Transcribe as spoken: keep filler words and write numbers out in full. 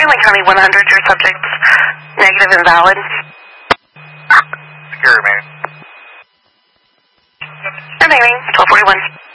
Stanley County one hundred, your subject's negative and valid. Secure remaining. Remaining, twelve forty-one.